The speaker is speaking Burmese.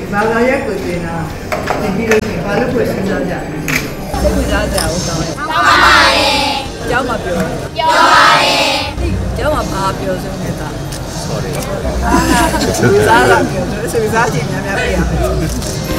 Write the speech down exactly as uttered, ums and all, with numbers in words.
ဘာသာရက်ကိုတင်တာတင်ပြီးလို့ရှိရင်ဘာလို့ကိုစဉ်းစားကြလဲစိတ်ဝင်စားကြအောင်တောင်းတယ်တောင်းပါပါတယ်ကျောင်းမှာပြောပြောပါတယ်ကျောင်းမှာဘာပြောဆုံးနေတာ sorry အာစားလာပြောဆိုစားချင်များများပြရမယ်